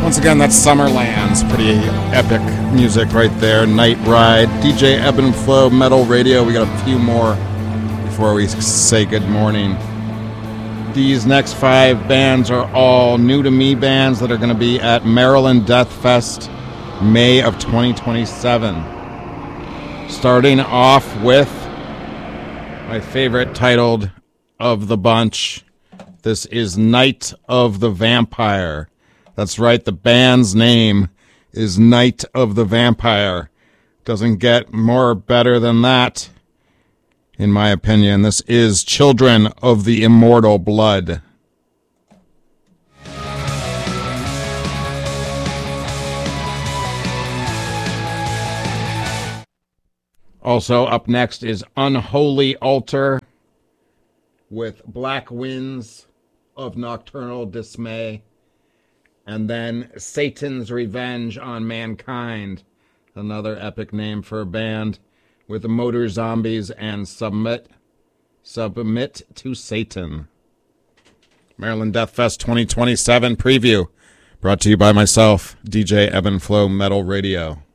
Once again, that's Summerlands. Pretty epic music right there. Night Ride, DJ Ebb and Flow, Metal Radio. We got a few more before we say good morning. These next 5 bands are all new to me bands that are going to be at Maryland Death Fest, May of 2027. Starting off with my favorite titled of the bunch. This is Night of the Vampire. That's right, the band's name is Night of the Vampire. Doesn't get more better than that, in my opinion. This is Children of the Immortal Blood. Also up next is Unholy Altar with Black Winds of Nocturnal Dismay. And then Satan's Revenge on Mankind, another epic name for a band, with Motor Zombies and Submit to Satan. Maryland Death Fest 2027 preview, brought to you by myself, DJ Ebb and Flow, Metal Radio.